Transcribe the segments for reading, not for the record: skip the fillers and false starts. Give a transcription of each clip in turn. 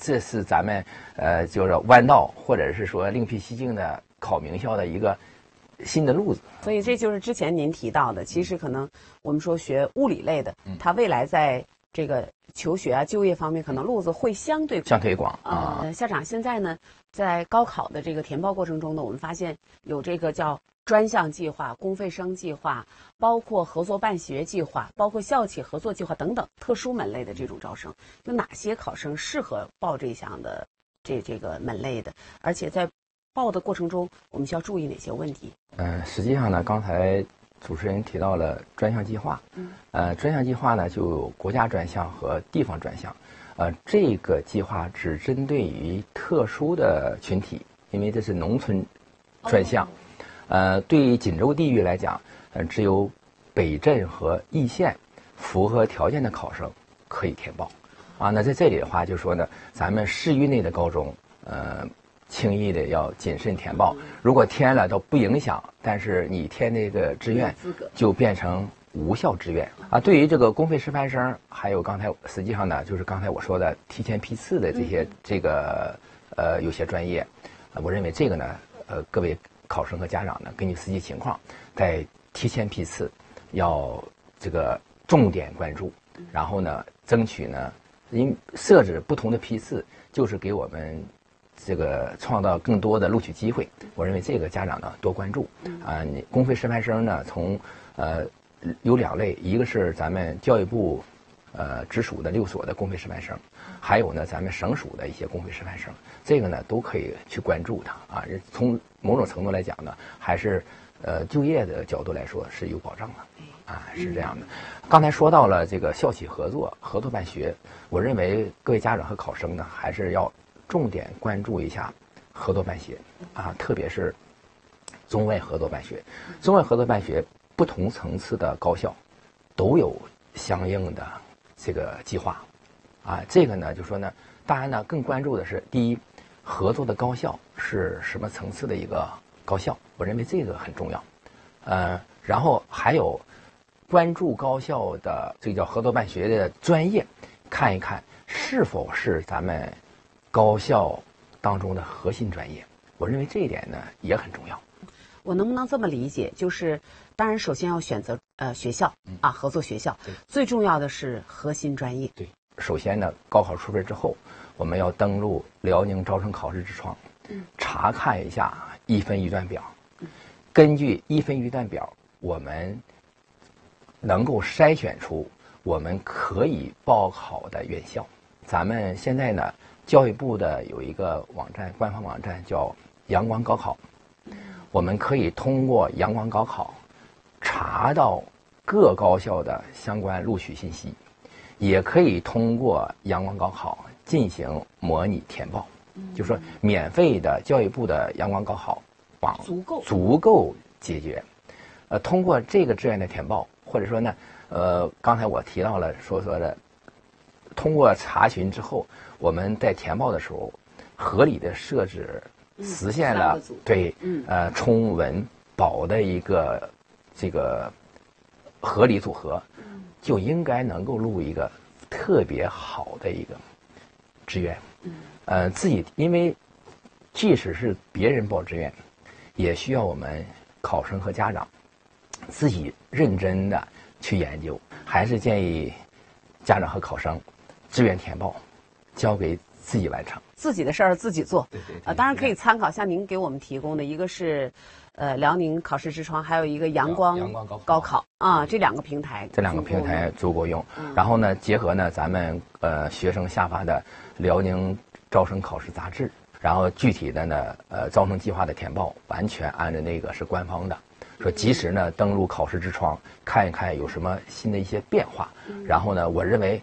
这是咱们就是弯道或者是说另辟蹊径的考名校的一个新的路子。 所以这就是之前您提到的，其实可能我们说学物理类的，他未来在这个求学啊、就业方面，可能路子会相对广啊。 校长，现在呢，在高考的这个填报过程中呢，我们发现有这个叫专项计划、公费生计划，包括合作办学计划，包括校企合作计划等等特殊门类的这种招生，有哪些考生适合报这项的这个门类的？而且在报的过程中，我们需要注意哪些问题？ 实际上呢，刚才主持人提到了专项计划，专项计划呢就有国家专项和地方专项，这个计划只针对于特殊的群体，因为这是农村专项，对于锦州地域来讲，只有北镇和易县符合条件的考生可以填报，那在这里的话，就说呢，咱们市域内的高中，轻易的要谨慎填报，如果填了都不影响，但是你填那个志愿就变成无效志愿啊。对于这个公费师范生，还有刚才实际上呢，就是刚才我说的提前批次的这些有些专业，我认为这个呢，各位考生和家长呢，根据实际情况，在提前批次要这个重点关注，然后呢，争取呢，设置不同的批次，就是给我们这个创造更多的录取机会。我认为这个家长呢多关注你公费师范生呢，从有2类，一个是咱们教育部直属的6所的公费师范生，还有呢咱们省属的一些公费师范生，这个呢都可以去关注它从某种程度来讲呢，还是就业的角度来说是有保障的是这样的。刚才说到了这个校企合作办学，我认为各位家长和考生呢，还是要重点关注一下合作办学特别是中外合作办学。中外合作办学不同层次的高校都有相应的这个计划这个呢，就说呢，当然呢，更关注的是第一，合作的高校是什么层次的一个高校，我认为这个很重要。然后还有关注高校的这个叫合作办学的专业，看一看是否是咱们高校当中的核心专业，我认为这一点呢也很重要。 我能不能这么理解？就是当然首先要选择学校合作学校，最重要的是核心专业。 对，首先呢，高考出分之后，我们要登录辽宁招生考试之窗，查看一下1分1段表，根据1分1段表，我们能够筛选出我们可以报考的院校。咱们现在呢，教育部的有一个网站，官方网站叫阳光高考，我们可以通过阳光高考查到各高校的相关录取信息，也可以通过阳光高考进行模拟填报。就是说免费的教育部的阳光高考网足够解决。通过这个志愿的填报，或者说呢，刚才我提到了说的，通过查询之后，我们在填报的时候合理的设置，实现了充文保的一个这个合理组合，就应该能够录一个特别好的一个志愿。自己因为即使是别人报志愿，也需要我们考生和家长自己认真的去研究。还是建议家长和考生志愿填报交给自己完成， 自己的事儿自己做。当然可以参考像您给我们提供的一个是辽宁考试之窗，还有一个阳光高考这2个平台， 足够用。然后呢，结合呢咱们学生下发的辽宁招生考试杂志，然后具体的呢招生计划的填报完全按照那个是官方的，说及时呢登录考试之窗看一看有什么新的一些变化。然后呢，我认为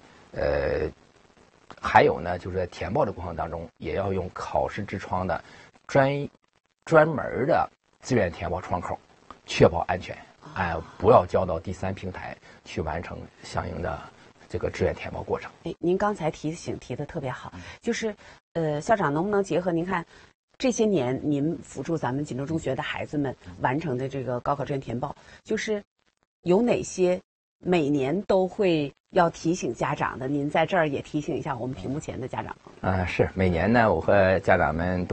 还有呢，就是在填报的过程当中，也要用考试之窗的专门的志愿填报窗口，确保安全，不要交到第3平台去完成相应的这个志愿填报过程。 您刚才提得特别好，就是校长能不能结合您看这些年您辅助咱们锦州中学的孩子们完成的这个高考志愿填报，就是有哪些每年都会要提醒家长的，您在这儿也提醒一下我们屏幕前的家长朋友。 是每年呢，我和家长们都